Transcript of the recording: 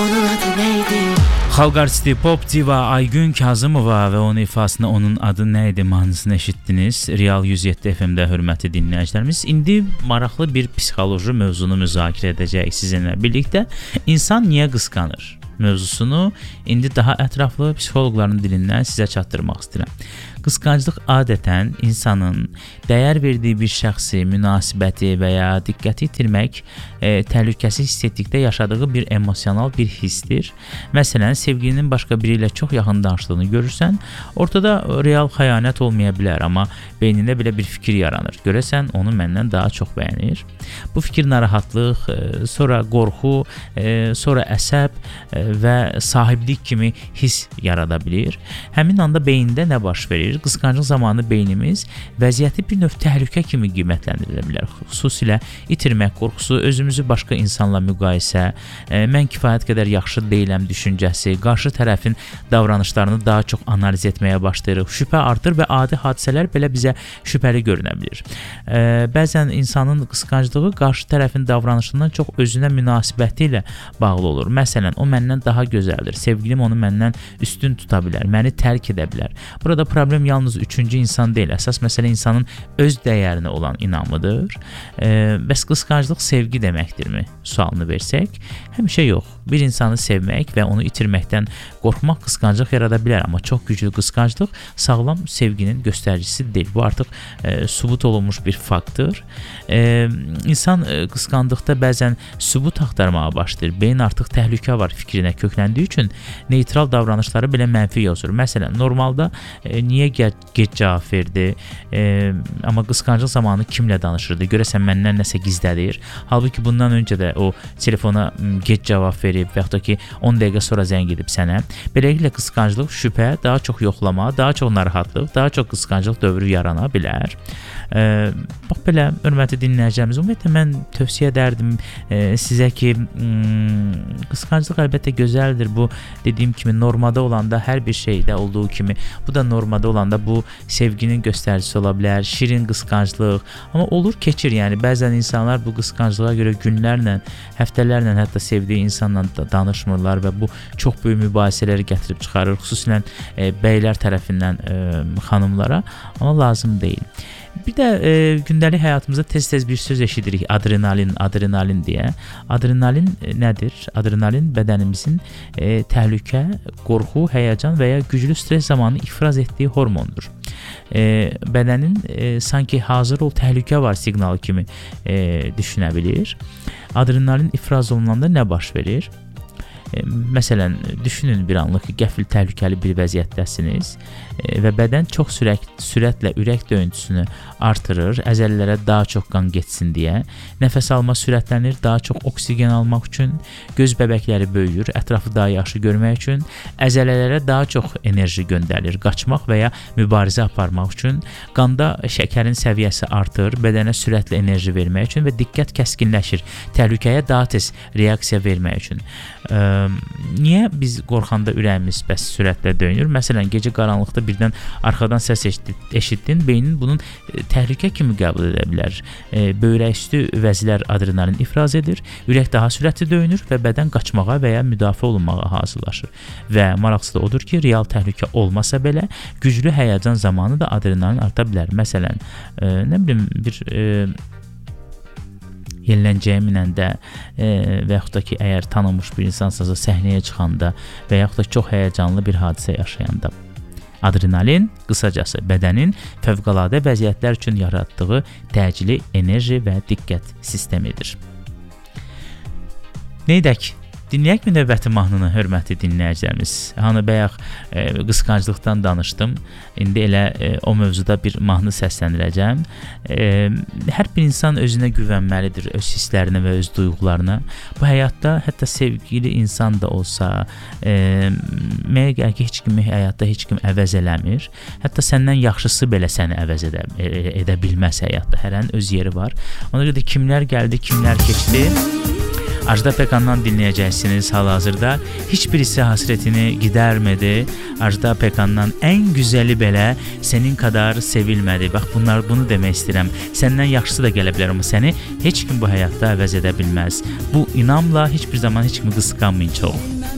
onun adı neydi? Xalq artisti pop diva Aygün Kazımova və onun ifasında onun adı nə idi mahnısını eşitdiniz. Real 107 FM-də hörmətli dinləyicilərimiz. İndi maraqlı bir psixoloji mövzunu müzakirə edəcəyik sizinlə birlikdə. İnsan niyə qısqanır? Mövzusunu indi daha ətraflı psixoloqların dilindən sizə çatdırmaq istəyirəm. Qısqanclıq adətən insanın dəyər verdiyi bir şəxsi, münasibəti və ya diqqəti itirmək təhlükəsi hiss etdikdə yaşadığı bir emosional bir hissdir. Məsələn, sevgilinin başqa biri ilə çox yaxın danışdığını görürsən, ortada real xəyanət olmaya bilər, amma beynində belə bir fikir yaranır. Görəsən, onu məndən daha çox bəyənir. Bu fikir narahatlıq, sonra qorxu, sonra əsəb və sahiblik kimi hiss yarada bilir. Həmin anda beyində nə baş verir? Qısqanclıq zamanı beynimiz vəziyyəti bir növ təhlükə kimi qiymətləndirilə bilər. Xüsusilə itirmək qorxusu, özümüzü başqa insanla müqayisə, mən kifayət qədər yaxşı deyiləm düşüncəsi, qarşı tərəfin davranışlarını daha çox analiz etməyə başlayırıq. Şübhə artır və adi hadisələr belə bizə şübhəli görünə bilir. Bəzən insanın qısqanclığı qarşı tərəfin davranışından çox özünə münasibəti ilə bağlı olur. Məsələn, o məndən daha gözəldir, sevgilim onu məndən üstün tuta bilər, məni tərk edə bilər. Burada problem yalnız üçüncü insan deyil, əsas məsələ insanın öz dəyərinə olan inamıdır. Bəs qısqanclıq sevgi deməkdirmi? Sualını versək, həmişə yox. Bir insanı sevmək və onu itirməkdən qorxmaq qısqanclıq yarada bilər, amma çox güclü qısqanclıq sağlam sevginin göstəricisi deyil. Bu artıq sübut olunmuş bir faktdır. İnsan qısqandıqda bəzən sübut axtarmağa başlayır. Beyin artıq təhlükə var fikrinə kökləndiyi üçün neytral davranışları belə mənfi yazır. Məsələn, normalda niyə gec cavab verdi, amma qısqanclıq zamanı kimlə danışırdı, görəsən məndən nəsə gizlədir. Halbuki bundan öncə də o telefona gec cavab verib və yaxud da ki 10 dəqiqə sonra zəng edib sənə. Beləliklə qısqanclıq, şübhə, daha çox yoxlama, daha çox narahatlıq, daha çox qısqanclıq dövrü yarana bilər. Bax belə, hörmətli dinləyicilərimiz, ümumiyyətlə mən tövsiyə edərdim sizə ki, qısqanclıq əlbəttə gözəldir. Bu dediyim kimi normada olanda hər bir şeydə olduğu kimi bu da normada olanda bu sevginin göstəricisi ola bilər, şirin qısqanclıq. Amma olur keçir, yəni bəzən insanlar bu qısqanclığa görə günlərlə, həftələrlə hətta sevdiyi insanla danışmırlar və bu çox böyük mübahisələri gətirib çıxarır, xüsusilə bəylər tərəfindən xanımlara, amma lazım deyil. Bir də gündəlik həyatımızda tez-tez bir söz eşidirik, adrenalin deyə. Adrenalin nədir? Adrenalin bədənimizin təhlükə, qorxu, həyəcan və ya güclü stres zamanı ifraz etdiyi hormondur. Bədənin sanki hazır ol, təhlükə var siqnalı kimi düşünə bilir. Adrenalin ifraz olunanda nə baş verir? Məsələn, düşünün bir anlıq ki, qəfil təhlükəli bir vəziyyətdəsiniz və bədən çox sürətlə ürək döyüntüsünü artırır, əzələlərə daha çox qan getsin deyə, nəfəs alma sürətlənir, daha çox oksigen almaq üçün, göz bəbəkləri böyüyür, ətrafı daha yaxşı görmək üçün, əzələlərə daha çox enerji göndərilir, qaçmaq və ya mübarizə aparmaq üçün, qanda şəkərin səviyyəsi artır, bədənə sürətlə enerji vermək üçün və diqqət kəskinləşir, təhlükəyə daha tez reaksiya vermək üçün. Niyə biz qorxanda ürəyimiz bəs sürətlə döyünür? Məsələn, gecə qaranlıqda birdən arxadan səs eşitdin, beynin bunun təhlükə kimi qəbul edə bilər. Böyrəküstü vəzlər adrenalin ifraz edir, ürək daha sürətli döyünür və bədən qaçmağa və ya müdafiə olunmağa hazırlaşır. Və maraqlısı da odur ki, real təhlükə olmasa belə, güclü həyəcan zamanı da adrenalin arta bilər. Məsələn, nə bilim, bir yelləncəyə minəndə və yaxud da ki, əgər tanınmış bir insansınızsa səhnəyə çıxanda və yaxud da çox həyəcanlı bir hadisə yaşayanda. Adrenalin, qısacası, bədənin fövqəladə vəziyyətlər üçün yaratdığı təcili enerji və diqqət sistemidir. Neydək? Dinləyək mi növbəti mahnını, hörmətli dinləyicilərimiz? Hani bayaq qısqanclıqdan danışdım. İndi elə o mövzuda bir mahnı səsləndirəcəm. Hər bir insan özünə güvənməlidir, öz hisslərinə və öz duyğularına. Bu həyatda hətta sevgili insan da olsa, mənə gəlir ki, heç kimi həyatda heç kim əvəz eləmir. Hətta səndən yaxşısı belə səni əvəz edə bilməz həyatda. Hərənin öz yeri var. Ona görə də kimlər gəldi, kimlər keçdi. Ajda Pekkan'dan dinləyəcəksiniz hal-hazırda. Heç birisi hasretini gidermedi. Ajda Pekkan'dan en güzeli belə senin kadar sevilmədi. Bax bunu demək istəyirəm. Səndən yaxşısı da gələ bilər, amma səni heç kim bu həyatda əvəz edə bilməz. Bu inamla heç bir zaman heç kimi qısqanmayın çox.